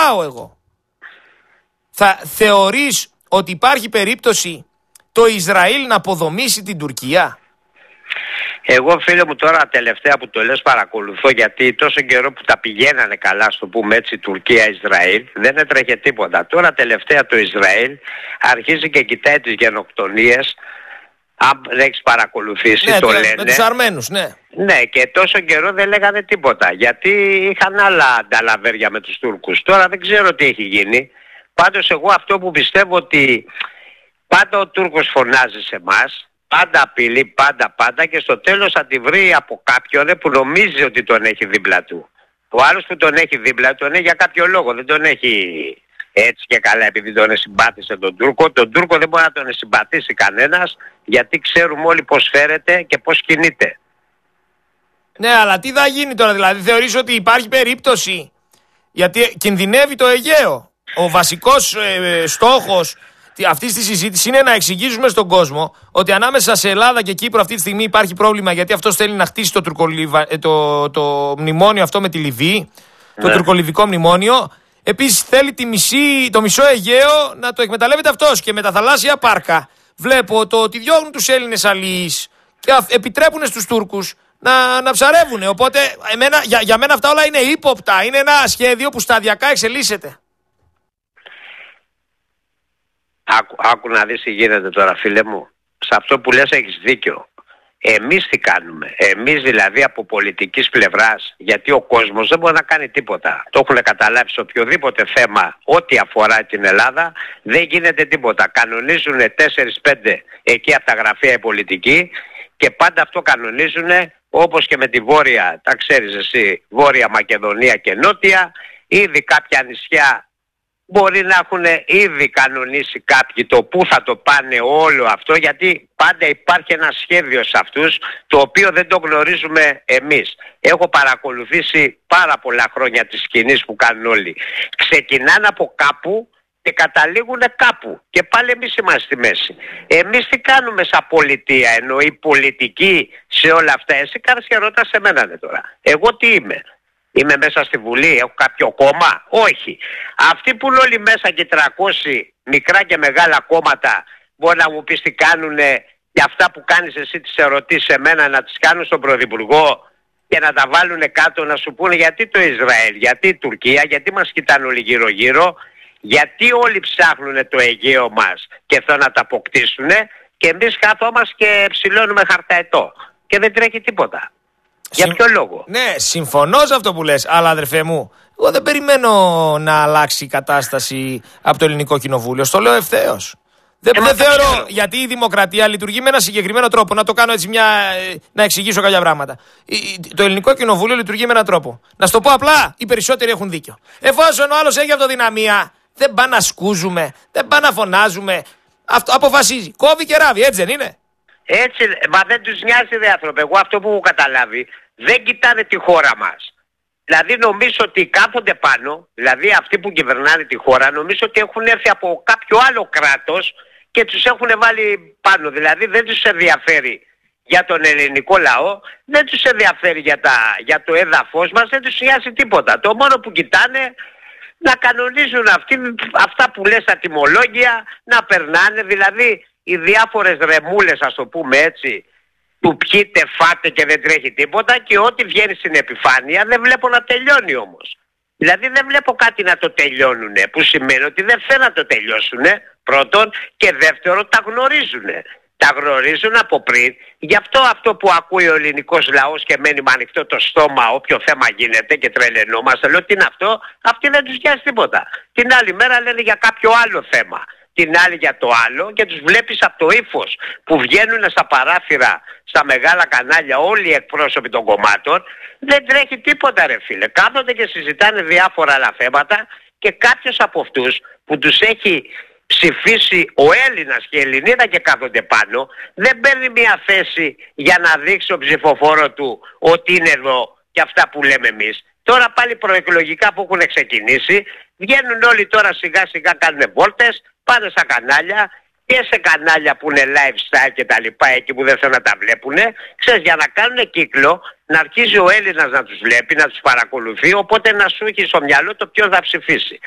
ρωτάω εγώ. Θα θεωρείς ότι υπάρχει περίπτωση το Ισραήλ να αποδομήσει την Τουρκία? Εγώ, φίλε μου, τώρα τελευταία που το λες παρακολουθώ, γιατί τόσο καιρό που τα πηγαίνανε καλά, στο πούμε έτσι, Τουρκία-Ισραήλ, δεν έτρεχε τίποτα. Τώρα τελευταία το Ισραήλ αρχίζει και κοιτάει τις γενοκτονίες. Αν δεν έχεις παρακολουθήσει, ναι, το λένε. Με τους Αρμένους, ναι. Ναι, και τόσο καιρό δεν λέγανε τίποτα, γιατί είχαν άλλα ανταλαβέρια με τους Τούρκους. Τώρα δεν ξέρω τι έχει γίνει. Πάντως εγώ αυτό που πιστεύω, ότι πάντα ο Τούρκος φωνάζει σε εμάς, πάντα απειλεί, πάντα, και στο τέλος θα τη βρει από κάποιον που νομίζει ότι τον έχει δίπλα του. Ο άλλος που τον έχει δίπλα του τον έχει για κάποιο λόγο, δεν τον έχει έτσι και καλά επειδή τον συμπάθησε τον Τούρκο. Τον Τούρκο δεν μπορεί να τον συμπαθήσει κανένας, γιατί ξέρουμε όλοι πώς φέρεται και πώς κινείται. Ναι, αλλά τι θα γίνει τώρα, δηλαδή θεωρείς ότι υπάρχει περίπτωση, γιατί κινδυνεύει το Αιγαίο. Ο βασικός στόχος αυτής της συζήτησης είναι να εξηγήσουμε στον κόσμο ότι ανάμεσα σε Ελλάδα και Κύπρο αυτή τη στιγμή υπάρχει πρόβλημα, γιατί αυτός θέλει να χτίσει το μνημόνιο αυτό με τη Λιβύη, το τουρκολιβικό μνημόνιο. Επίσης θέλει το μισό Αιγαίο να το εκμεταλλεύεται αυτός, και με τα θαλάσσια πάρκα βλέπω το ότι διώχνουν τους Έλληνες αλλοίς και επιτρέπουν στους Τούρκους να ψαρεύουν. Οπότε για μένα αυτά όλα είναι ύποπτα. Είναι ένα σχέδιο που σταδιακά εξελίσσεται. Άκου να δεις τι γίνεται τώρα, φίλε μου. Σε αυτό που λες έχεις δίκιο. Εμείς τι κάνουμε? Εμείς δηλαδή από πολιτικής πλευράς, γιατί ο κόσμος δεν μπορεί να κάνει τίποτα. Το έχουν καταλάβει σε οποιοδήποτε θέμα, ό,τι αφορά την Ελλάδα, δεν γίνεται τίποτα. Κανονίζουν 4-5 εκεί από τα γραφεία οι πολιτικοί, και πάντα αυτό κανονίζουν, όπως και με τη Βόρεια, τα ξέρεις εσύ, Βόρεια Μακεδονία και Νότια. Ήδη κάποια νησιά μπορεί να έχουν ήδη κανονίσει κάποιοι το πού θα το πάνε όλο αυτό, γιατί πάντα υπάρχει ένα σχέδιο σε αυτούς, το οποίο δεν το γνωρίζουμε εμείς. Έχω παρακολουθήσει πάρα πολλά χρόνια τις κινήσεις που κάνουν όλοι. Ξεκινάνε από κάπου και καταλήγουν κάπου, και πάλι εμείς είμαστε στη μέση. Εμείς τι κάνουμε σαν πολιτεία, ενώ οι πολιτικοί σε όλα αυτά? Εσύ κάνεις και ρωτάς σε μένα τώρα. Εγώ τι είμαι? Είμαι μέσα στη Βουλή, έχω κάποιο κόμμα? Όχι. Αυτοί που είναι όλοι μέσα και 300 μικρά και μεγάλα κόμματα, μπορεί να μου πεις τι κάνουνε, και αυτά που κάνεις εσύ τις ερωτήσεις σε μένα να τις κάνουν στον Πρωθυπουργό και να τα βάλουν κάτω, να σου πούνε γιατί το Ισραήλ, γιατί η Τουρκία, γιατί μας κοιτάνε όλοι γύρω-γύρω, γιατί όλοι ψάχνουν το Αιγαίο μας και θέλουν να τα αποκτήσουν, και εμείς καθόμαστε και ψηλώνουμε χαρταετό και δεν τρέχει τίποτα. Για ποιο λόγο? Ναι, συμφωνώ σε αυτό που λες, αλλά αδερφέ μου, εγώ δεν περιμένω να αλλάξει η κατάσταση από το Ελληνικό Κοινοβούλιο. Στο λέω ευθέως. Δεν θεωρώ, γιατί η δημοκρατία λειτουργεί με ένα συγκεκριμένο τρόπο. Να το κάνω έτσι να εξηγήσω κάποια πράγματα. Το Ελληνικό Κοινοβούλιο λειτουργεί με έναν τρόπο. Να σου το πω απλά, οι περισσότεροι έχουν δίκιο. Εφόσον ο άλλος έχει αυτοδυναμία, δεν πάνε να σκούζουμε, δεν πάνε να φωνάζουμε. Αυτό αποφασίζει. Κόβει και ράβει, έτσι δεν είναι? Έτσι, μα δεν τους νοιάζει, ρε άνθρωπε. Εγώ αυτό που έχω καταλάβει, δεν κοιτάνε τη χώρα μας. Δηλαδή νομίζω ότι κάθονται πάνω, δηλαδή αυτοί που κυβερνάνε τη χώρα, νομίζω ότι έχουν έρθει από κάποιο άλλο κράτος και τους έχουν βάλει πάνω. Δηλαδή δεν τους ενδιαφέρει για τον ελληνικό λαό, δεν τους ενδιαφέρει για το έδαφος μας, δεν τους νοιάζει τίποτα. Το μόνο που κοιτάνε να κανονίζουν αυτά που λες τα τιμολόγια, να περνάνε, δηλαδή οι διάφορες ρεμούλες, ας το πούμε έτσι, του πιείτε, φάτε και δεν τρέχει τίποτα, και ό,τι βγαίνει στην επιφάνεια δεν βλέπω να τελειώνει όμως. Δηλαδή δεν βλέπω κάτι να το τελειώνουνε, που σημαίνει ότι δεν θέλουν να το τελειώσουνε, πρώτον, και δεύτερον τα γνωρίζουνε. Τα γνωρίζουν από πριν, γι' αυτό που ακούει ο ελληνικός λαός και μένει με ανοιχτό το στόμα όποιο θέμα γίνεται και τρελαινόμαστε, λέω τι είναι αυτό, αυτοί δεν τους νοιάζει τίποτα. Την άλλη μέρα λένε για κάποιο άλλο θέμα, την άλλη για το άλλο, και τους βλέπεις από το ύφος που βγαίνουν στα παράθυρα, στα μεγάλα κανάλια όλοι οι εκπρόσωποι των κομμάτων, δεν τρέχει τίποτα ρε φίλε. Κάθονται και συζητάνε διάφορα άλλα θέματα, και κάποιος από αυτούς που τους έχει ψηφίσει ο Έλληνας και η Ελληνίδα και κάθονται πάνω, δεν παίρνει μια θέση για να δείξει στον ψηφοφόρο του ότι είναι εδώ και αυτά που λέμε εμείς. Τώρα πάλι προεκλογικά που έχουν ξεκινήσει, βγαίνουν όλοι τώρα σιγά σιγά, κάνουν βόλτες, πάνε στα κανάλια, και σε κανάλια που είναι lifestyle και τα λοιπά, εκεί που δεν θέλουν να τα βλέπουνε, ξέρεις, για να κάνουν κύκλο, να αρχίζει ο Έλληνας να τους βλέπει, να τους παρακολουθεί, οπότε να σου έχει στο μυαλό το ποιος θα ψηφίσει.